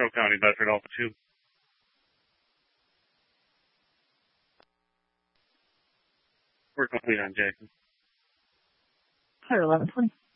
Snow County, Bedford Alpha 2. We're complete on Jason. Clear 1120.